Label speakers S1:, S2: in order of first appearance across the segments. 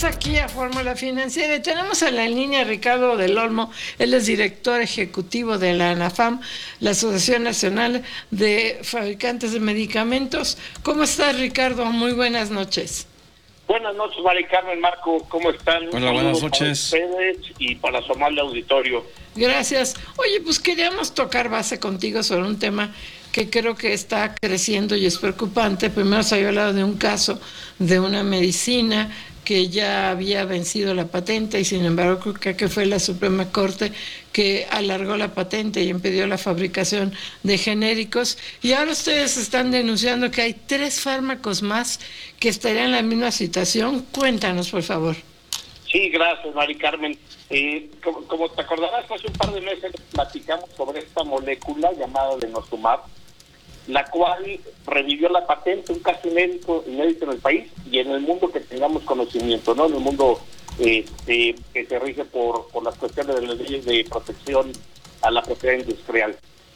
S1: regresamos aquí a Fórmula Financiera y tenemos en la línea a Ricardo del Olmo. Él es director ejecutivo de la ANAFAM, la Asociación Nacional de Fabricantes de Medicamentos. ¿Cómo estás, Ricardo? Muy buenas noches.
S2: Buenas noches, Mari Carmen, Marco, ¿cómo están?
S3: Hola, buenas noches.
S2: Para ustedes y para su amable auditorio.
S1: Gracias. Oye, pues queríamos tocar base contigo sobre un tema que creo que está creciendo y es preocupante. Primero se había hablado de un caso de una medicina que ya había vencido la patente y sin embargo creo que fue la Suprema Corte que alargó la patente y impidió la fabricación de genéricos. Y ahora ustedes están denunciando que hay 3 fármacos más que estarían en la misma situación. Cuéntanos, por favor.
S2: Sí, gracias, Mari Carmen. Como te acordarás, hace un par de meses platicamos sobre esta molécula llamada denosumab, la cual revivió la patente, un caso inédito en el país y en el mundo que tengamos conocimiento, ¿no? En el mundo que se rige por las cuestiones de las leyes de protección a la propiedad industrial.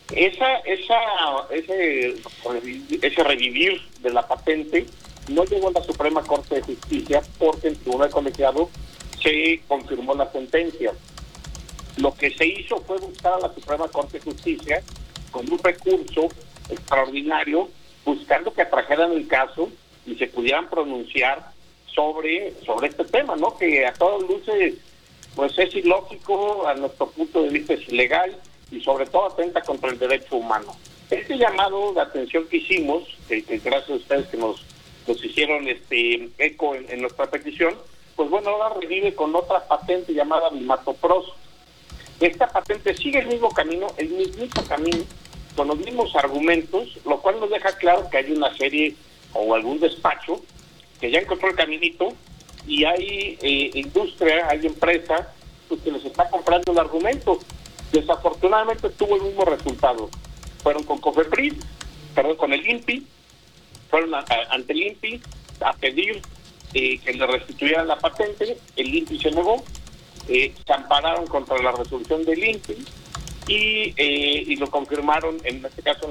S2: Ese revivir de la patente no llegó a la Suprema Corte de Justicia porque el Tribunal Colegiado se confirmó la sentencia. Lo que se hizo fue buscar a la Suprema Corte de Justicia con un recurso extraordinario, buscando que atrajeran el caso y se pudieran pronunciar sobre este tema, ¿no? Que a todas luces pues es ilógico, a nuestro punto de vista es ilegal y sobre todo atenta contra el derecho humano. Este llamado de atención que hicimos, que gracias a ustedes que nos hicieron eco en nuestra petición, pues bueno, ahora revive con otra patente llamada Bimatopros. Esta patente sigue el mismo camino, con los mismos argumentos, lo cual nos deja claro que hay una serie o algún despacho que ya encontró el caminito y hay industria, hay empresa pues, que les está comprando el argumento. Desafortunadamente tuvo el mismo resultado. Fueron con con el INPI, fueron ante el INPI a pedir que le restituyeran la patente, el INPI se negó, se ampararon contra la resolución del INPI y lo confirmaron, en este caso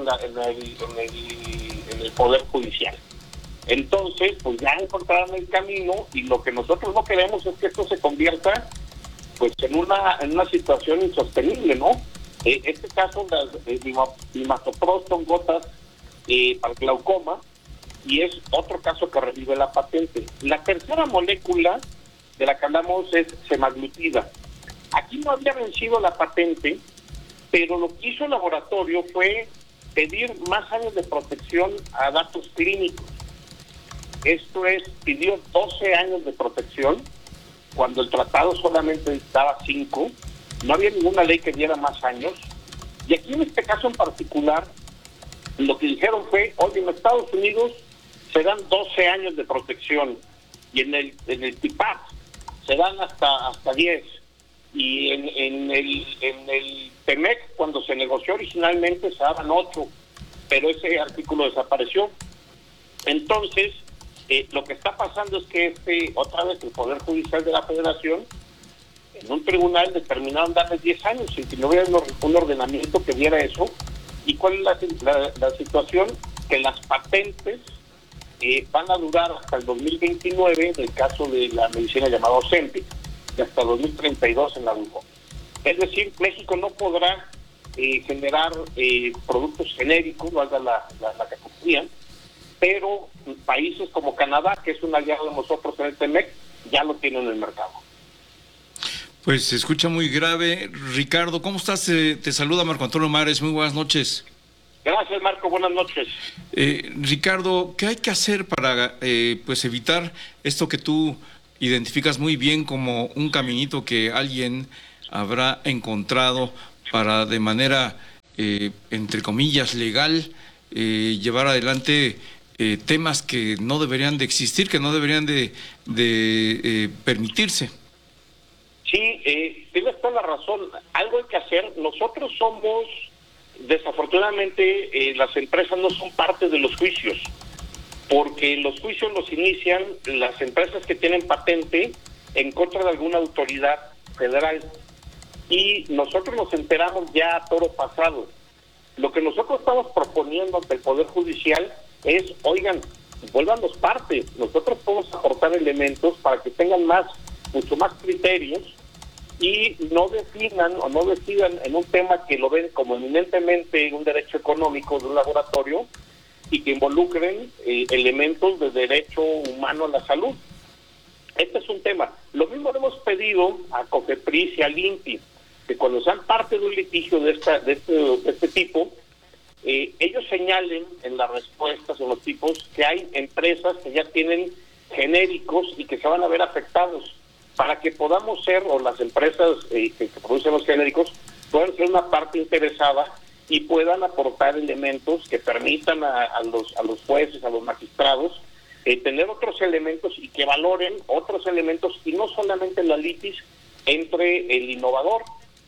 S2: en el Poder Judicial. Entonces, pues ya encontraron el camino y lo que nosotros no queremos es que esto se convierta pues en una situación insostenible, ¿no? Este caso, las Bimatopros son gotas para glaucoma y es otro caso que revive la patente. La tercera molécula de la que hablamos es semaglutida. Aquí no había vencido la patente, pero lo que hizo el laboratorio fue pedir más años de protección a datos clínicos. Esto es, pidió 12 años de protección, cuando el tratado solamente daba 5, no había ninguna ley que diera más años, y aquí en este caso en particular, lo que dijeron fue, oye, en Estados Unidos se dan 12 años de protección, y en el TIPAP se dan hasta 10, y en el TEMEC, cuando se negoció originalmente, se daban 8, pero ese artículo desapareció. Entonces, lo que está pasando es que otra vez el Poder Judicial de la Federación, en un tribunal determinaron darles 10 años, y que no hubiera un ordenamiento que diera eso. ¿Y cuál es la situación? Que las patentes van a durar hasta el 2029, en el caso de la medicina llamada Ozempic, y hasta 2032 en la UFO. Es decir, México no podrá generar productos genéricos, valga la categoría, pero países como Canadá, que es un aliado de nosotros en el TEMEC, ya lo tienen en el mercado.
S3: Pues se escucha muy grave. Ricardo, ¿cómo estás? Te saluda Marco Antonio Mares, muy buenas noches.
S2: Gracias, Marco, buenas noches.
S3: Ricardo, ¿qué hay que hacer para pues evitar esto que tú identificas muy bien como un caminito que alguien habrá encontrado para de manera, entre comillas, legal, llevar adelante temas que no deberían de existir, que no deberían de permitirse?
S2: Sí, tienes toda la razón. Algo hay que hacer. Nosotros somos, desafortunadamente, las empresas no son parte de los juicios, porque los juicios los inician las empresas que tienen patente en contra de alguna autoridad federal. Y nosotros nos enteramos ya a toro pasado. Lo que nosotros estamos proponiendo ante el Poder Judicial es, oigan, vuélvanos parte. Nosotros podemos aportar elementos para que tengan mucho más criterios y no definan o no decidan en un tema que lo ven como eminentemente un derecho económico de un laboratorio y que involucren elementos de derecho humano a la salud. Este es un tema. Lo mismo le hemos pedido a COFEPRIS y al INPI, que cuando sean parte de un litigio de este tipo, ellos señalen en las respuestas, en los tipos, que hay empresas que ya tienen genéricos y que se van a ver afectados, para que podamos ser, o las empresas que producen los genéricos, puedan ser una parte interesada y puedan aportar elementos que permitan a los jueces, a los magistrados, tener otros elementos y que valoren otros elementos, y no solamente la litis entre el innovador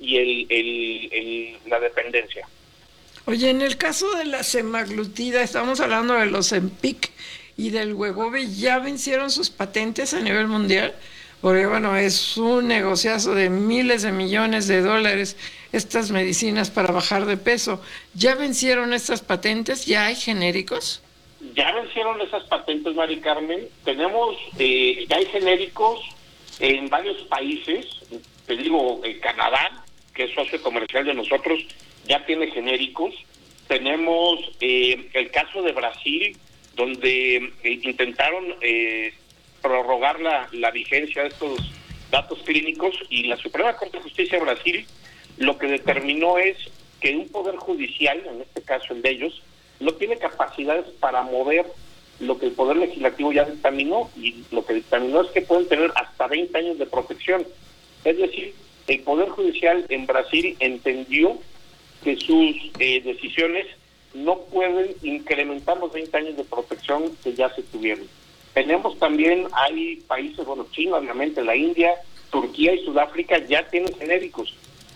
S2: y la dependencia.
S1: Oye, en el caso de la semaglutida, estamos hablando de los Ozempic y del Wegovy, ¿ya vencieron sus patentes a nivel mundial? Porque bueno, es un negociazo de miles de millones de dólares estas medicinas para bajar de peso. ¿Ya vencieron estas patentes? ¿Ya hay genéricos?
S2: Ya vencieron esas patentes, Mari Carmen. Tenemos, ya hay genéricos en varios países. Te digo, Canadá, que es socio comercial de nosotros, ya tiene genéricos. Tenemos el caso de Brasil, donde intentaron prorrogar la vigencia de estos datos clínicos, y la Suprema Corte de Justicia de Brasil lo que determinó es que un poder judicial, en este caso el de ellos, no tiene capacidades para mover lo que el Poder Legislativo ya dictaminó, y lo que dictaminó es que pueden tener hasta 20 años de protección. Es decir, el Poder Judicial en Brasil entendió que sus decisiones no pueden incrementar los 20 años de protección que ya se tuvieron. Tenemos también, hay países, bueno, China, obviamente, la India, Turquía y Sudáfrica ya tienen genéricos.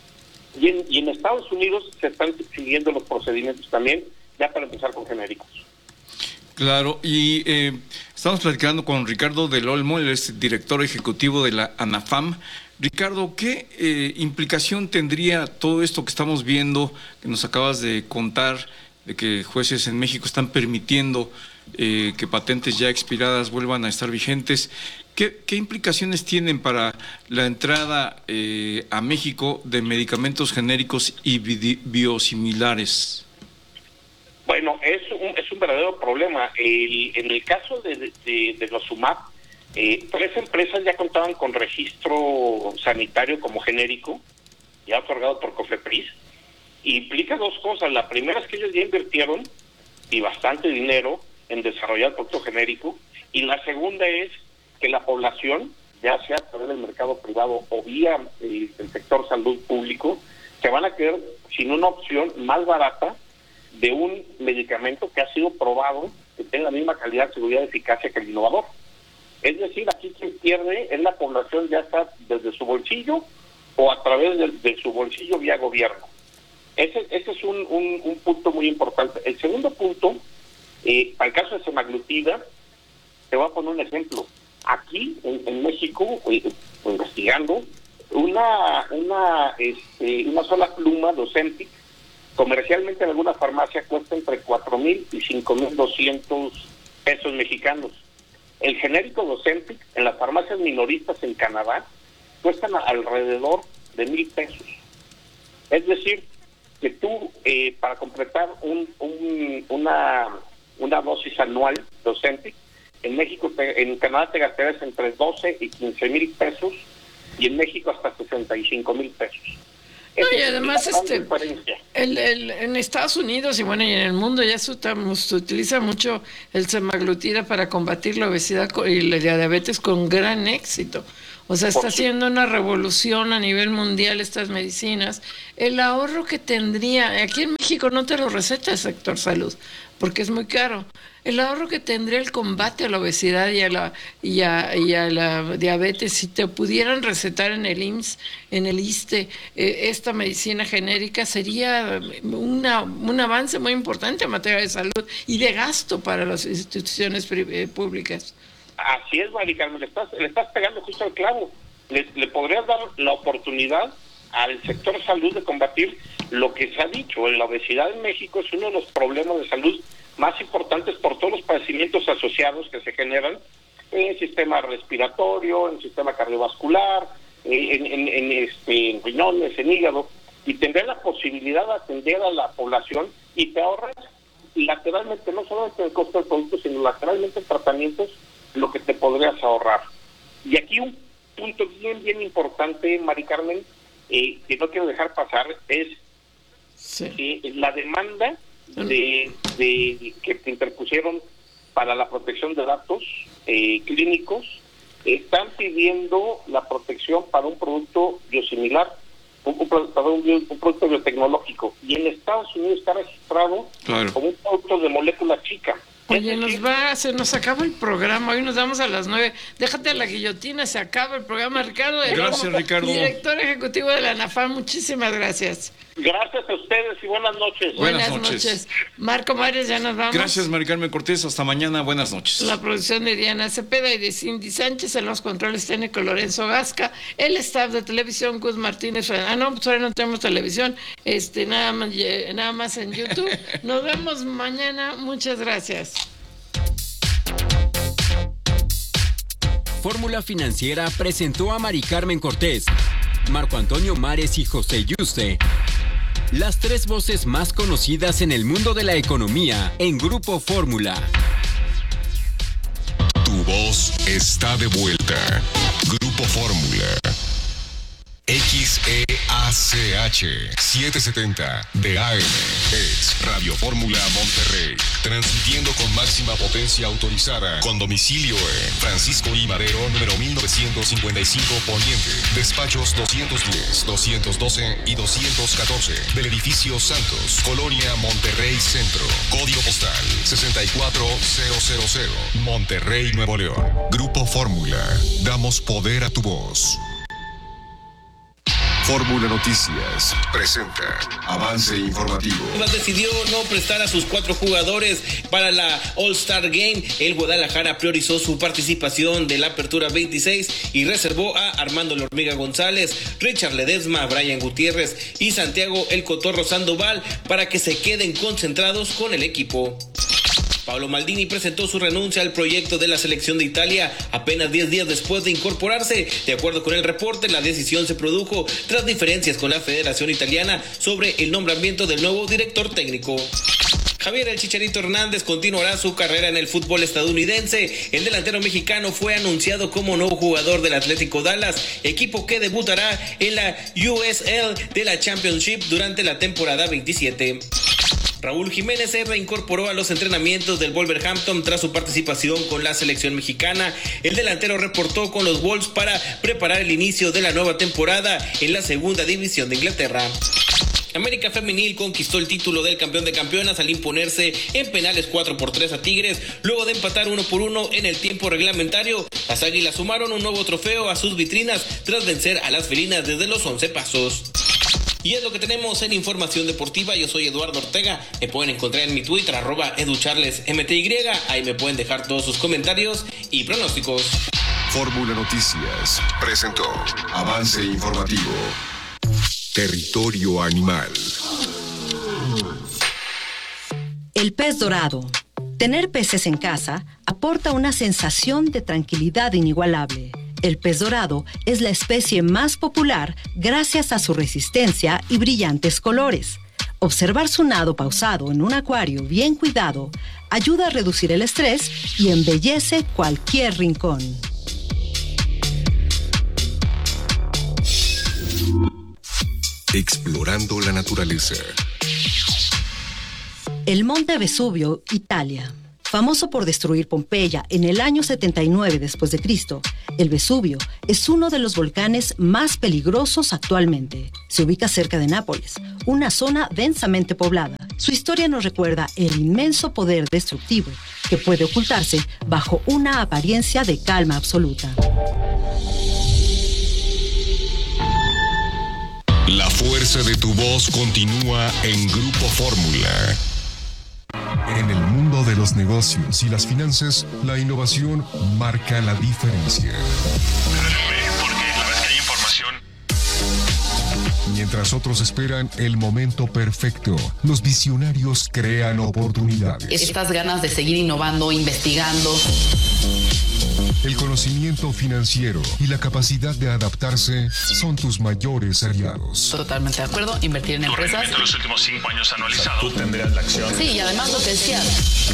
S2: Y en Estados Unidos se están siguiendo los procedimientos también, ya para empezar con genéricos.
S3: Claro, y estamos platicando con Ricardo del Olmo, él es director ejecutivo de la ANAFAM. Ricardo, ¿qué implicación tendría todo esto que estamos viendo, que nos acabas de contar, de que jueces en México están permitiendo que patentes ya expiradas vuelvan a estar vigentes? ¿Qué implicaciones tienen para la entrada a México de medicamentos genéricos y biosimilares?
S2: Bueno, es un verdadero problema. En el caso de los UMAP, 3 empresas ya contaban con registro sanitario como genérico, ya otorgado por COFEPRIS. Implica 2 cosas. La primera es que ellos ya invirtieron, y bastante dinero, en desarrollar producto genérico, y la segunda es que la población, ya sea a través del mercado privado o vía el sector salud público, se van a quedar sin una opción más barata de un medicamento que ha sido probado, que tiene la misma calidad, seguridad y eficacia que el innovador. Es decir, aquí quien pierde es la población, ya está desde su bolsillo o a través de su bolsillo vía gobierno. Ese es un punto muy importante. El segundo punto, para el caso de semaglutida, te voy a poner un ejemplo. Aquí en México, investigando, una sola pluma de Ozempic comercialmente en alguna farmacia cuesta entre 4,000 y 5,200 pesos mexicanos. El genérico de Ozempic en las farmacias minoristas en Canadá cuestan alrededor de 1,000 pesos. Es decir, que tú para completar una dosis anual de Ozempic, en México, en Canadá te gastarías entre 12 y 15,000 pesos, y en México hasta 65,000 pesos.
S1: No, y además en Estados Unidos y bueno, y en el mundo ya se utiliza mucho el semaglutida para combatir la obesidad y la diabetes con gran éxito. O sea, está haciendo una revolución a nivel mundial estas medicinas. El ahorro que tendría, aquí en México no te lo receta el sector salud, porque es muy caro. El ahorro que tendría el combate a la obesidad y a la diabetes, si te pudieran recetar en el IMSS, en el ISSSTE, esta medicina genérica, sería un avance muy importante en materia de salud y de gasto para las instituciones públicas.
S2: Así es, Mari Carmen, le estás pegando justo al clavo. Le podrías dar la oportunidad al sector salud de combatir lo que se ha dicho. La obesidad en México es uno de los problemas de salud más importantes por todos los padecimientos asociados que se generan en el sistema respiratorio, en el sistema cardiovascular, en riñones, en hígado, y tendrás la posibilidad de atender a la población y te ahorras lateralmente, no solamente el costo del producto, sino lateralmente en tratamientos, lo que te podrías ahorrar. Y aquí un punto bien importante, Mari Carmen, que no quiero dejar pasar, es la demanda de que te interpusieron para la protección de datos clínicos. Están pidiendo la protección para un producto biosimilar, un producto biotecnológico, y en Estados Unidos está registrado como un producto de molécula chica.
S1: Oye, se nos acaba el programa, hoy nos damos a las 9. Déjate a la guillotina, se acaba el programa. Ricardo,
S3: gracias, Ricardo.
S1: Director ejecutivo de la ANAFAM, muchísimas gracias.
S2: Gracias a ustedes y buenas noches.
S1: Buenas noches. Marco Mares, ya nos vamos.
S3: Gracias, Mari Carmen Cortés, hasta mañana, buenas noches.
S1: La producción de Diana Cepeda y de Cindy Sánchez, en los controles técnicos Lorenzo Gasca, el staff de televisión Gus Martínez. Pues ahora no tenemos televisión, nada más en YouTube. Nos vemos mañana, muchas gracias.
S4: Fórmula Financiera presentó a Mari Carmen Cortés, Marco Antonio Mares y José Yuste, las tres voces más conocidas en el mundo de la economía en Grupo Fórmula.
S5: Tu voz está de vuelta. Grupo Fórmula. XEACH 770 de AM es Radio Fórmula Monterrey, transmitiendo con máxima potencia autorizada, con domicilio en Francisco I. Madero, número 1955 Poniente, despachos 210, 212 y 214 del edificio Santos, Colonia Monterrey Centro, código postal 64000, Monterrey, Nuevo León. Grupo Fórmula, damos poder a tu voz. Fórmula Noticias presenta avance informativo.
S6: Decidió no prestar a sus 4 jugadores para la All-Star Game. El Guadalajara priorizó su participación de la Apertura 26 y reservó a Armando La Hormiga González, Richard Ledesma, Brian Gutiérrez y Santiago El Cotorro Sandoval para que se queden concentrados con el equipo. Paolo Maldini presentó su renuncia al proyecto de la selección de Italia apenas 10 días después de incorporarse. De acuerdo con el reporte, la decisión se produjo tras diferencias con la Federación Italiana sobre el nombramiento del nuevo director técnico. Javier El Chicharito Hernández continuará su carrera en el fútbol estadounidense. El delantero mexicano fue anunciado como nuevo jugador del Atlético Dallas, equipo que debutará en la USL de la Championship durante la temporada 27. Raúl Jiménez se reincorporó a los entrenamientos del Wolverhampton tras su participación con la selección mexicana. El delantero reportó con los Wolves para preparar el inicio de la nueva temporada en la segunda división de Inglaterra. América Femenil conquistó el título del campeón de campeonas al imponerse en penales 4-3 a Tigres, luego de empatar 1-1 en el tiempo reglamentario. Las Águilas sumaron un nuevo trofeo a sus vitrinas tras vencer a las felinas desde los 11 pasos. Y es lo que tenemos en Información Deportiva. Yo soy Eduardo Ortega. Me pueden encontrar en mi Twitter, @educharlesmty. Ahí me pueden dejar todos sus comentarios y pronósticos.
S5: Fórmula Noticias presentó avance informativo. Territorio Animal.
S7: El pez dorado. Tener peces en casa aporta una sensación de tranquilidad inigualable. El pez dorado es la especie más popular gracias a su resistencia y brillantes colores. Observar su nado pausado en un acuario bien cuidado ayuda a reducir el estrés y embellece cualquier rincón.
S5: Explorando la naturaleza.
S7: El Monte Vesubio, Italia. Famoso por destruir Pompeya en el año 79 después de Cristo, el Vesubio es uno de los volcanes más peligrosos actualmente. Se ubica cerca de Nápoles, una zona densamente poblada. Su historia nos recuerda el inmenso poder destructivo que puede ocultarse bajo una apariencia de calma absoluta.
S5: La fuerza de tu voz continúa en Grupo Fórmula. En el mundo de los negocios y las finanzas, la innovación marca la diferencia. Porque la verdad es que hay información. Mientras mientras otros esperan el momento perfecto, los visionarios crean oportunidades.
S8: Estas ganas de seguir innovando, investigando.
S5: El conocimiento financiero y la capacidad de adaptarse son tus mayores aliados.
S8: Totalmente de acuerdo, invertir en empresas.
S9: En los últimos 5 años anualizado. Tú tendrías la acción.
S8: Sí, y además lo que decía.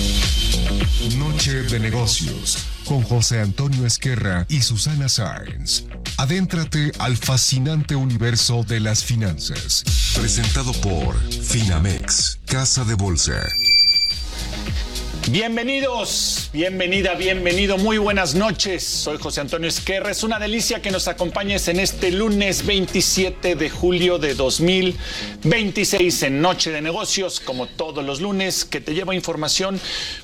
S5: Noche de negocios con José Antonio Esquerra y Susana Sáenz. Adéntrate al fascinante universo de las finanzas. Presentado por Finamex, Casa de Bolsa.
S9: Bienvenidos, bienvenido, muy buenas noches. Soy José Antonio Esquerra. Es una delicia que nos acompañes en este lunes 27 de julio de 2026 en Noche de Negocios, como todos los lunes, que te lleva información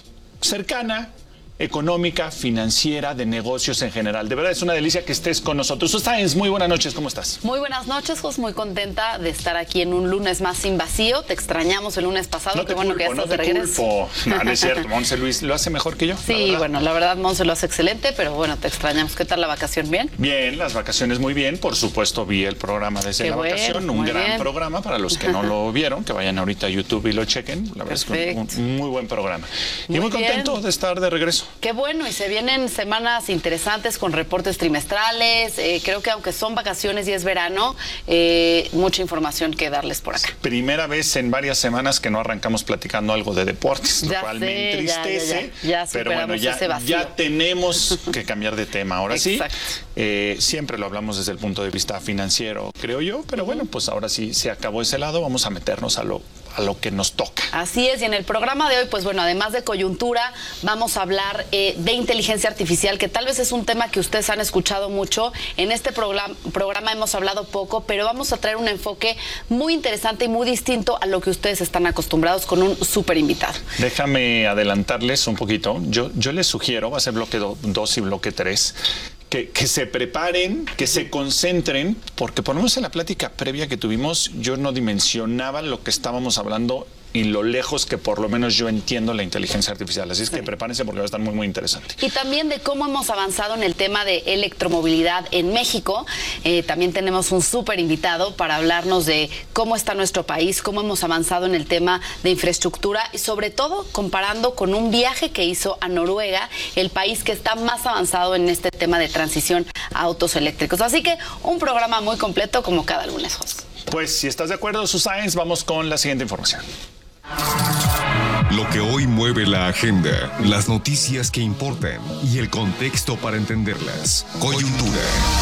S9: cercana, económica, financiera, de negocios en general. De verdad es una delicia que estés con nosotros. Susana, muy buenas noches, ¿cómo estás?
S8: Muy buenas noches, Jos, muy contenta de estar aquí en un lunes más sin vacío. Te extrañamos el lunes pasado,
S9: no
S8: qué bueno que ya estás de regreso.
S9: No es cierto, Monse Luis lo hace mejor que yo.
S8: Sí, bueno, la verdad Monse lo hace excelente, pero bueno, te extrañamos. ¿Qué tal la vacación? ¿Bien?
S9: Bien, las vacaciones muy bien. Por supuesto, vi el programa desde la vacación, un gran programa para los que no lo vieron, que vayan ahorita a YouTube y lo chequen. La verdad es que un muy buen programa. Y muy contento de estar de regreso.
S8: Qué bueno, y se vienen semanas interesantes con reportes trimestrales. Creo que aunque son vacaciones y es verano, mucha información que darles por acá.
S9: Primera vez en varias semanas que no arrancamos platicando algo de deportes, lo cual me entristece.
S8: Ya
S9: pero bueno, ya tenemos que cambiar de tema. Ahora sí, siempre lo hablamos desde el punto de vista financiero, creo yo, pero bueno, pues ahora sí se acabó ese lado, vamos a meternos a lo que nos toca.
S8: Así es, y en el programa de hoy, pues bueno, además de coyuntura, vamos a hablar de inteligencia artificial, que tal vez es un tema que ustedes han escuchado mucho. En este programa hemos hablado poco, pero vamos a traer un enfoque muy interesante y muy distinto a lo que ustedes están acostumbrados con un súper invitado.
S9: Déjame adelantarles un poquito. Yo les sugiero, va a ser bloque 2 y bloque 3, que se preparen, que se concentren, porque por lo menos en la plática previa que tuvimos, yo no dimensionaba lo que estábamos hablando y lo lejos que por lo menos yo entiendo la inteligencia artificial. Así es que prepárense porque va a estar muy, muy interesante.
S8: Y también de cómo hemos avanzado en el tema de electromovilidad en México. También tenemos un súper invitado para hablarnos de cómo está nuestro país, cómo hemos avanzado en el tema de infraestructura y sobre todo comparando con un viaje que hizo a Noruega, el país que está más avanzado en este tema de transición a autos eléctricos. Así que un programa muy completo como cada lunes, José.
S9: Pues si estás de acuerdo, Susana, vamos con la siguiente información.
S5: Lo que hoy mueve la agenda, las noticias que importan y el contexto para entenderlas. Coyuntura.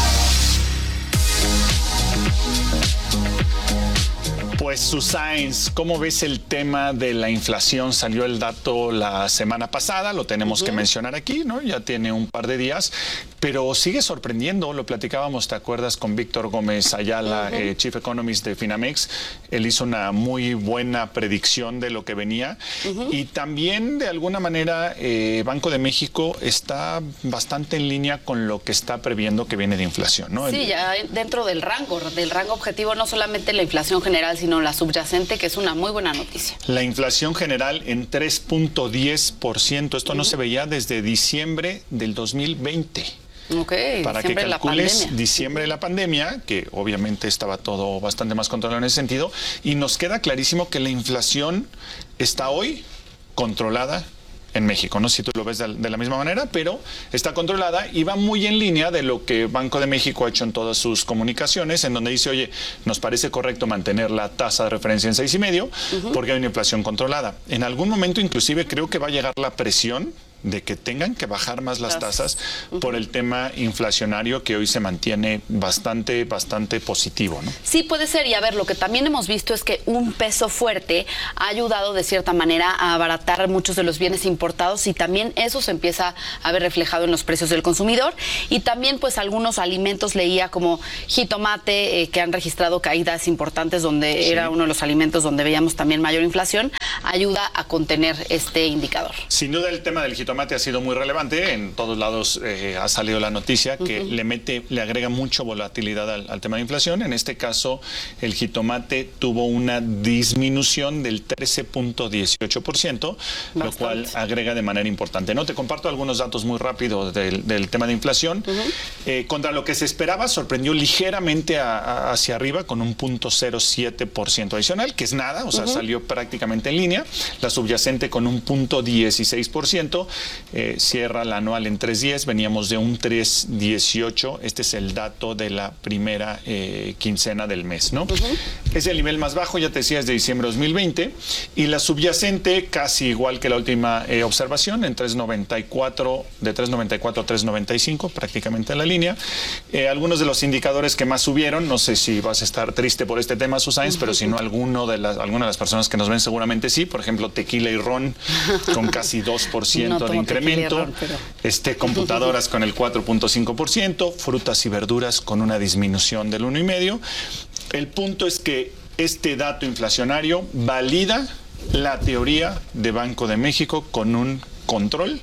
S9: Pues Susana, ¿cómo ves el tema de la inflación? Salió el dato la semana pasada, lo tenemos que mencionar aquí, ¿no? Ya tiene un par de días, pero sigue sorprendiendo, lo platicábamos, ¿te acuerdas? Con Víctor Gómez Ayala, Chief Economist de Finamex. Él hizo una muy buena predicción de lo que venía y también de alguna manera Banco de México está bastante en línea con lo que está previendo que viene de inflación, ¿no?
S8: Sí, ya dentro del rango objetivo, no solamente la inflación general, sino la subyacente, que es una muy buena noticia.
S9: La inflación general en 3.10%. Esto no se veía desde diciembre del 2020. Para que calcules diciembre de la pandemia, que obviamente estaba todo bastante más controlado en ese sentido, y nos queda clarísimo que la inflación está hoy controlada en México. No sé si tú lo ves de la misma manera, pero está controlada y va muy en línea de lo que Banco de México ha hecho en todas sus comunicaciones, en donde dice, oye, nos parece correcto mantener la tasa de referencia en 6.5 porque hay una inflación controlada. En algún momento inclusive creo que va a llegar la presión de que tengan que bajar más las tasas por el tema inflacionario que hoy se mantiene bastante positivo, ¿no?
S8: Sí, puede ser. Y a ver, lo que también hemos visto es que un peso fuerte ha ayudado de cierta manera a abaratar muchos de los bienes importados y también eso se empieza a ver reflejado en los precios del consumidor. Y también pues algunos alimentos, leía como jitomate, que han registrado caídas importantes, donde era uno de los alimentos donde veíamos también mayor inflación, ayuda a contener este indicador.
S9: Sin duda el tema del jitomate jitomate ha sido muy relevante. En todos lados ha salido la noticia que le agrega mucho volatilidad al tema de inflación. En este caso, el jitomate tuvo una disminución del 13.18%, lo cual agrega de manera importante. ¿No? Te comparto algunos datos muy rápidos del tema de inflación. Contra lo que se esperaba, sorprendió ligeramente hacia arriba con un 0.07% adicional, que es nada, o sea, salió prácticamente en línea. La subyacente con un 0.16%, cierra la anual en 3.10, veníamos de un 3.18, este es el dato de la primera quincena del mes, ¿no? Es el nivel más bajo, ya te decía, es de diciembre de 2020, y la subyacente casi igual que la última observación, en 3.94, de 3.94 a 3.95, prácticamente en la línea. Algunos de los indicadores que más subieron, no sé si vas a estar triste por este tema, Susáenz, pero si no, alguna de las personas que nos ven seguramente sí. Por ejemplo, tequila y ron con casi 2% de incremento, ron, pero... computadoras con el 4.5%, frutas y verduras con una disminución del 1,5%. El punto es que este dato inflacionario valida la teoría de Banco de México con un control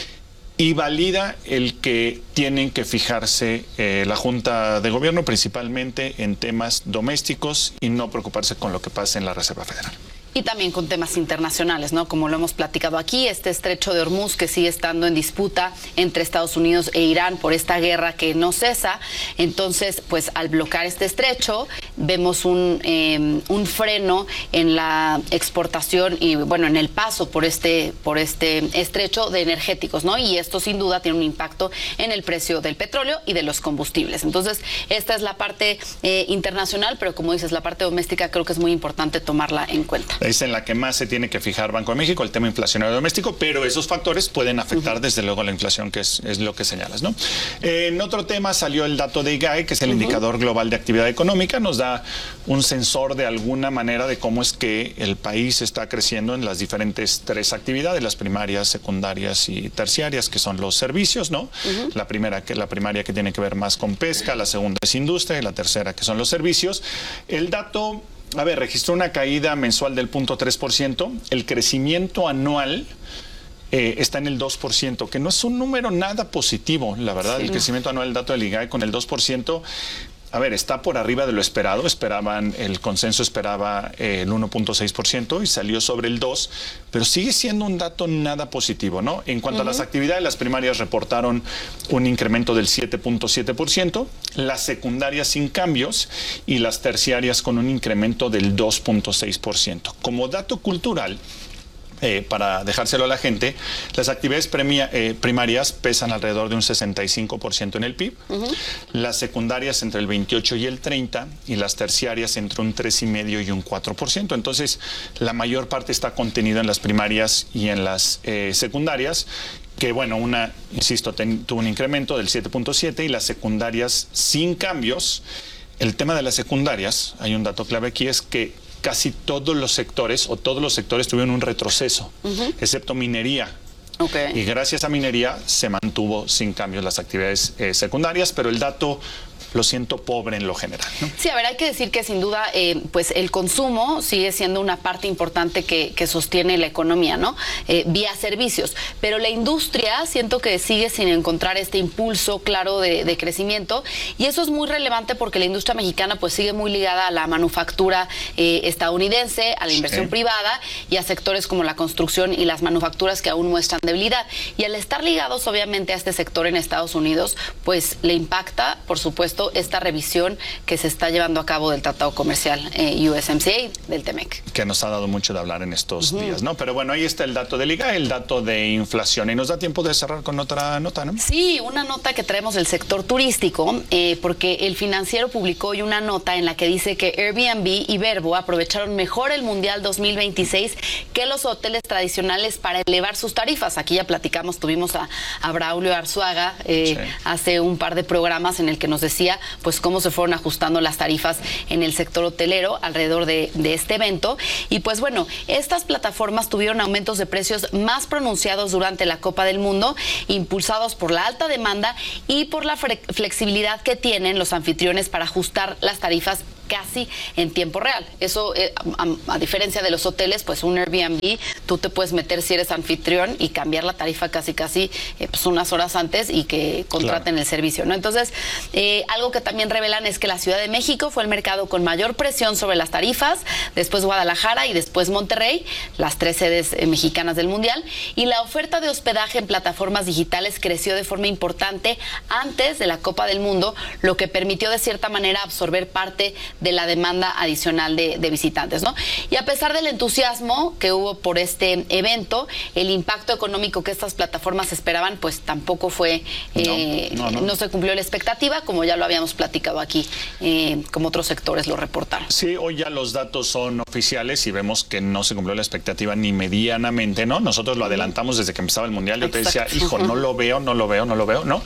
S9: y valida el que tienen que fijarse la Junta de Gobierno principalmente en temas domésticos y no preocuparse con lo que pasa en la Reserva Federal.
S8: Y también con temas internacionales, ¿no? Como lo hemos platicado aquí, este estrecho de Hormuz que sigue estando en disputa entre Estados Unidos e Irán por esta guerra que no cesa. Entonces, pues al bloquear este estrecho, vemos un freno en la exportación y, bueno, en el paso por este estrecho de energéticos, ¿no? Y esto sin duda tiene un impacto en el precio del petróleo y de los combustibles. Entonces, esta es la parte internacional, pero como dices, la parte doméstica creo que es muy importante tomarla en cuenta.
S9: Es en la que más se tiene que fijar Banco de México, el tema inflacionario doméstico, pero esos factores pueden afectar desde luego la inflación, que es lo que señalas, ¿no? En otro tema salió el dato de IGAE, que es el indicador global de actividad económica, nos da un sensor de alguna manera de cómo es que el país está creciendo en las diferentes tres actividades, las primarias, secundarias y terciarias, que son los servicios, ¿no? La primaria que tiene que ver más con pesca, la segunda es industria y la tercera que son los servicios. El dato... registró una caída mensual del 0.3%, el crecimiento anual está en el 2%, que no es un número nada positivo, la verdad, el crecimiento anual, el dato del IGAE con el 2%, está por arriba de lo esperado. El consenso esperaba el 1.6% y salió sobre el 2%, pero sigue siendo un dato nada positivo, ¿no? En cuanto a las actividades, las primarias reportaron un incremento del 7.7%, las secundarias sin cambios y las terciarias con un incremento del 2.6%. Como dato cultural, para dejárselo a la gente, las actividades primarias pesan alrededor de un 65% en el PIB, las secundarias entre el 28 y el 30 y las terciarias entre un 3,5 y un 4%. Entonces, la mayor parte está contenida en las primarias y en las secundarias, que bueno, una, insisto, tuvo un incremento del 7.7 y las secundarias sin cambios. El tema de las secundarias, hay un dato clave aquí, es que casi todos los sectores tuvieron un retroceso, excepto minería. Y gracias a minería se mantuvo sin cambios las actividades secundarias, pero el dato lo siento pobre en lo general, ¿no?
S8: Sí, a ver, hay que decir que sin duda pues el consumo sigue siendo una parte importante que sostiene la economía, ¿no? Vía servicios, pero la industria siento que sigue sin encontrar este impulso claro de crecimiento, y eso es muy relevante porque la industria mexicana pues sigue muy ligada a la manufactura estadounidense, a la inversión privada y a sectores como la construcción y las manufacturas que aún muestran debilidad, y al estar ligados obviamente a este sector en Estados Unidos, pues le impacta, por supuesto, esta revisión que se está llevando a cabo del Tratado Comercial USMCA del TEMEC.
S9: Que nos ha dado mucho de hablar en estos días, ¿no? Pero bueno, ahí está el dato de IGAE, el dato de inflación. Y nos da tiempo de cerrar con otra nota, ¿no?
S8: Sí, una nota que traemos del sector turístico, porque el Financiero publicó hoy una nota en la que dice que Airbnb y Vrbo aprovecharon mejor el Mundial 2026 que los hoteles tradicionales para elevar sus tarifas. Aquí ya platicamos, tuvimos a Braulio Arzuaga hace un par de programas en el que nos decía pues cómo se fueron ajustando las tarifas en el sector hotelero alrededor de este evento. Y pues bueno, estas plataformas tuvieron aumentos de precios más pronunciados durante la Copa del Mundo, impulsados por la alta demanda y por la flexibilidad que tienen los anfitriones para ajustar las tarifas casi en tiempo real. Eso, a diferencia de los hoteles, pues un Airbnb, tú te puedes meter si eres anfitrión y cambiar la tarifa casi pues unas horas antes y que contraten el servicio, ¿no? Entonces, algo que también revelan es que la Ciudad de México fue el mercado con mayor presión sobre las tarifas, después Guadalajara y después Monterrey, las 3 sedes mexicanas del Mundial, y la oferta de hospedaje en plataformas digitales creció de forma importante antes de la Copa del Mundo, lo que permitió de cierta manera absorber parte de la demanda adicional de visitantes, ¿no? Y a pesar del entusiasmo que hubo por este evento, el impacto económico que estas plataformas esperaban, pues tampoco fue, no se cumplió la expectativa, como ya lo habíamos platicado aquí, como otros sectores lo reportaron.
S9: Sí, hoy ya los datos son oficiales y vemos que no se cumplió la expectativa ni medianamente, ¿no? Nosotros lo adelantamos desde que empezaba el Mundial. Yo te decía, hijo, no lo veo, ¿no?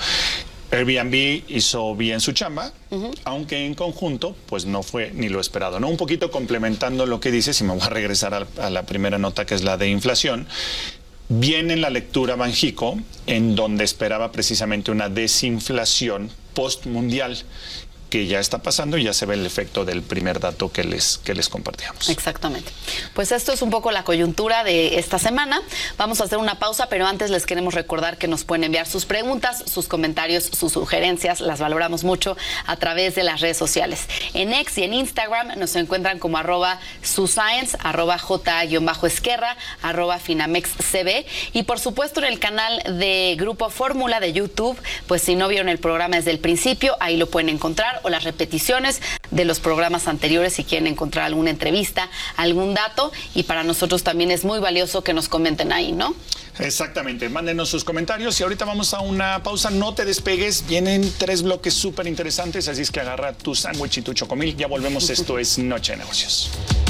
S9: Airbnb hizo bien su chamba, aunque en conjunto pues no fue ni lo esperado, ¿no? Un poquito complementando lo que dices, y me voy a regresar a la primera nota, que es la de inflación. Viene en la lectura Banjico, en donde esperaba precisamente una desinflación post-mundial, que ya está pasando y ya se ve el efecto del primer dato que les compartíamos.
S8: Exactamente. Pues esto es un poco la coyuntura de esta semana. Vamos a hacer una pausa, pero antes les queremos recordar que nos pueden enviar sus preguntas, sus comentarios, sus sugerencias. Las valoramos mucho a través de las redes sociales. En X y en Instagram nos encuentran como @suscience, @j_esquerra, @finamexcb, y por supuesto en el canal de Grupo Fórmula de YouTube. Pues si no vieron el programa desde el principio, ahí lo pueden encontrar, o las repeticiones de los programas anteriores si quieren encontrar alguna entrevista, algún dato, y para nosotros también es muy valioso que nos comenten ahí, ¿no?
S9: Exactamente, mándenos sus comentarios y ahorita vamos a una pausa, no te despegues, vienen 3 bloques súper interesantes, así es que agarra tu sándwich y tu chocomil, ya volvemos, esto es Noche de Negocios.